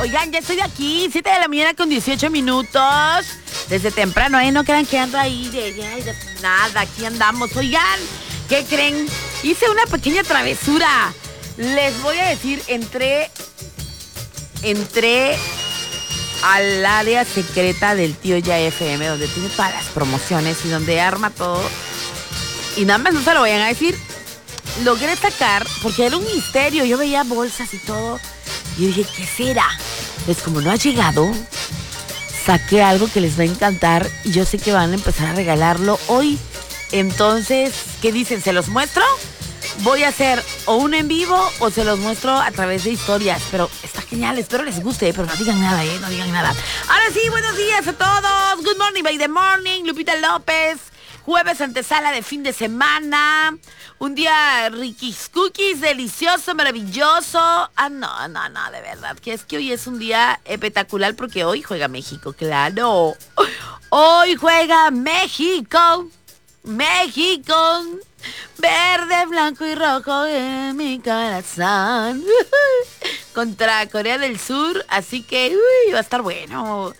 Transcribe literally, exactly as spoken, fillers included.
Oigan, ya estoy de aquí, siete de la mañana con dieciocho minutos. Desde temprano, ¿eh? No crean que ando ahí de, de, de nada, aquí andamos. Oigan, ¿qué creen? Hice una pequeña travesura. Les voy a decir, entré, entré al área secreta del tío Ya F M, donde tiene todas las promociones y donde arma todo. Y nada más no se lo vayan a decir. Logré sacar, porque era un misterio, yo veía bolsas y todo. Y dije, ¿qué será? Pues como no ha llegado, saqué algo que les va a encantar y yo sé que van a empezar a regalarlo hoy. Entonces, ¿qué dicen? ¿Se los muestro? Voy a hacer o un en vivo o se los muestro a través de historias. Pero está genial, espero les guste, pero no digan nada, ¿eh? No digan nada. Ahora sí, buenos días a todos. Good morning, by the morning. Lupita López. Jueves antesala de fin de semana. Un día riquis cookies, delicioso, maravilloso. Ah, no, no, no, de verdad. Que es que hoy es un día espectacular porque hoy juega México, claro. Hoy juega México. México. Verde, blanco y rojo en mi corazón. Contra Corea del Sur. Así que, uy, va a estar bueno.